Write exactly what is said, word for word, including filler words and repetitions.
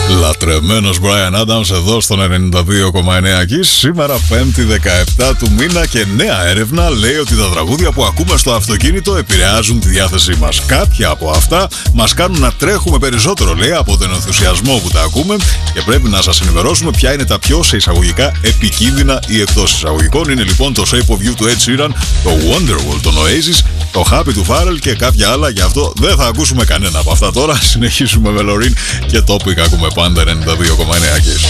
Λατρεμένος Brian Adams εδώ στον ενενήντα δύο κόμμα εννέα Kiss. Σήμερα πέμπτη δεκαεπτά του μήνα και νέα έρευνα λέει ότι τα τραγούδια που ακούμε στο αυτοκίνητο επηρεάζουν τη διάθεσή μας. Κάποια από αυτά μας κάνουν να τρέχουμε περισσότερο, λέει, από τον ενθουσιασμό που τα ακούμε, και πρέπει να σας ενημερώσουμε ποια είναι τα πιο σε εισαγωγικά επικίνδυνα ή εκτός εισαγωγικών. Είναι λοιπόν το Shape of You του Ed Sheeran, το Wonderwall των Oasis, το Happy του Pharrell και κάποια άλλα. Γι' αυτό δεν θα ακούσουμε κανένα από αυτά τώρα. Συνεχίσουμε με Loreen και Topic. Ακούμε πάντα ενενήντα δύο κόμμα εννέα Kiss.